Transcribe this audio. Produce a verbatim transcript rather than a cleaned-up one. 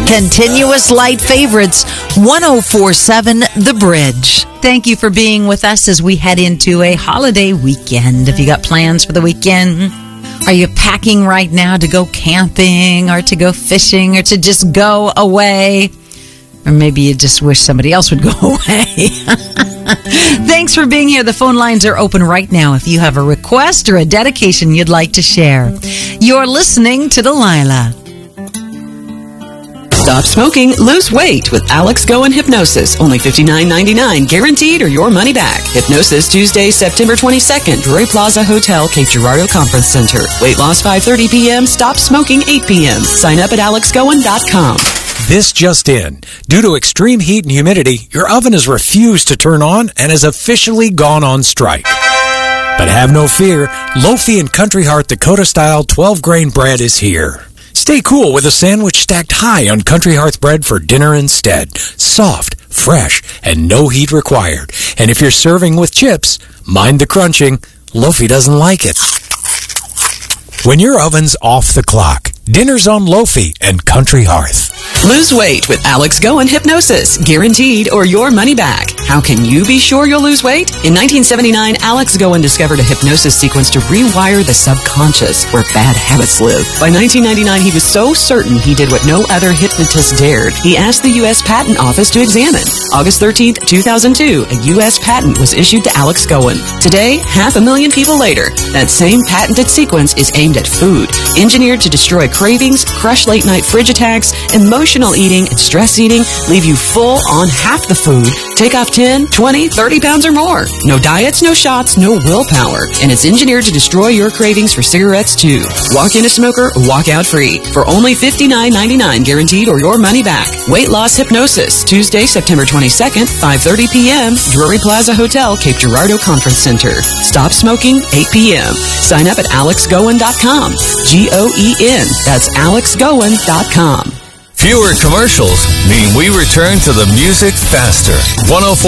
Continuous light favorites, one oh four point seven The Bridge. Thank you for being with us as we head into a holiday weekend. If you got plans for the weekend, are you packing right now to go camping or to go fishing or to just go away? Or maybe you just wish somebody else would go away. Thanks for being here. The phone lines are open right now if you have a request or a dedication you'd like to share. You're listening to Delilah. Stop smoking, lose weight with Alex Goen Hypnosis. Only fifty-nine ninety-nine, guaranteed or your money back. Hypnosis Tuesday, September twenty-second, Drury Plaza Hotel, Cape Girardeau Conference Center. Weight loss five thirty p.m., stop smoking eight p.m. Sign up at alex goen dot com. This just in. Due to extreme heat and humidity, your oven has refused to turn on and has officially gone on strike. But have no fear, Lofi and Country Heart Dakota-style twelve-grain bread is here. Stay cool with a sandwich stacked high on Country Hearth bread for dinner instead. Soft, fresh, and no heat required. And if you're serving with chips, mind the crunching. Lofi doesn't like it. When your oven's off the clock, dinner's on Lofi and Country Hearth. Lose weight with Alex Goen Hypnosis. Guaranteed or your money back. How can you be sure you'll lose weight? In nineteen seventy-nine, Alex Goen discovered a hypnosis sequence to rewire the subconscious where bad habits live. By nineteen ninety-nine, he was so certain he did what no other hypnotist dared. He asked the U S Patent Office to examine. August thirteenth, two thousand two, a U S patent was issued to Alex Goen. Today, half a million people later, that same patented sequence is aimed at food, engineered to destroy cravings, crush late-night fridge attacks, emotional eating, and stress eating, leave you full on half the food, take off ten, twenty, thirty pounds or more. No diets, no shots, no willpower. And it's engineered to destroy your cravings for cigarettes too. Walk in a smoker, walk out free. For only fifty-nine ninety-nine, guaranteed or your money back. Weight Loss Hypnosis, Tuesday, September twenty-second, five thirty p.m., Drury Plaza Hotel, Cape Girardeau Conference Center. Stop smoking, eight p.m. Sign up at alex goen dot com. G O E N. That's alex goen dot com. Fewer commercials mean we return to the music faster. one oh four